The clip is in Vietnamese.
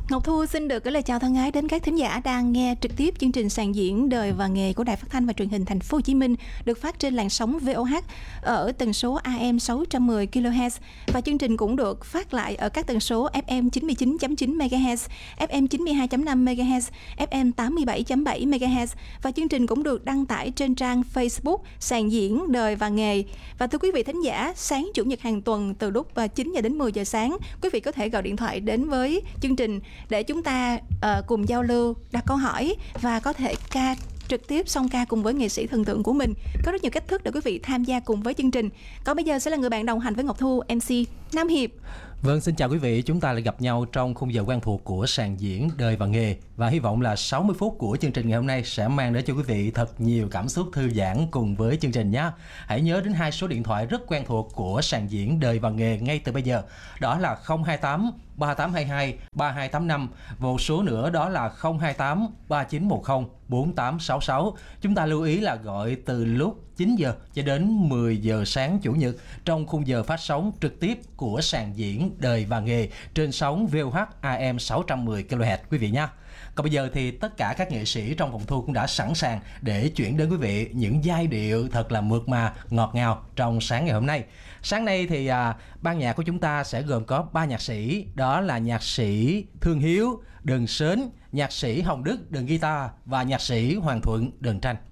Ngọc Thu xin được gửi lời chào thân ái đến các thính giả đang nghe trực tiếp chương trình sàn diễn đời và nghề của Đài Phát thanh và Truyền hình Thành phố Hồ Chí Minh, được phát trên làn sóng VOH ở tần số AM 610 kHz, và chương trình cũng được phát lại ở các tần số FM 99.9 MHz, FM 92.5 MHz, FM 87.7 MHz, và chương trình cũng được đăng tải trên trang Facebook sàn diễn đời và nghề. Và thưa quý vị thính giả, sáng chủ nhật hàng tuần từ lúc 9 giờ đến 10 giờ sáng, quý vị có thể gọi điện thoại đến với chương trình để chúng ta cùng giao lưu, đặt câu hỏi và có thể ca trực tiếp song ca cùng với nghệ sĩ thần tượng của mình. Có rất nhiều cách thức để quý vị tham gia cùng với chương trình. Còn bây giờ sẽ là người bạn đồng hành với Ngọc Thu, MC Nam Hiệp. Vâng, xin chào quý vị, chúng ta lại gặp nhau trong khung giờ quen thuộc của sàn diễn đời và nghề, và hy vọng là 60 phút của chương trình ngày hôm nay sẽ mang đến cho quý vị thật nhiều cảm xúc thư giãn cùng với chương trình nhé. Hãy nhớ đến hai số điện thoại rất quen thuộc của sàn diễn đời và nghề ngay từ bây giờ, đó là 028 3822 3285, một số nữa đó là 028 3910 4866. Chúng ta lưu ý là gọi từ lúc 9 giờ cho đến 10 giờ sáng Chủ nhật trong khung giờ phát sóng trực tiếp của sàn diễn đời và nghề trên sóng VOH AM 610 kHz quý vị nha. Còn bây giờ thì tất cả các nghệ sĩ trong phòng thu cũng đã sẵn sàng để chuyển đến quý vị những giai điệu thật là mượt mà, ngọt ngào trong sáng ngày hôm nay. Sáng nay thì ban nhạc của chúng ta sẽ gồm có 3 nhạc sĩ, đó là nhạc sĩ Thương Hiếu, đờn sến, nhạc sĩ Hồng Đức, đờn guitar và nhạc sĩ Hoàng Thuận, đờn tranh.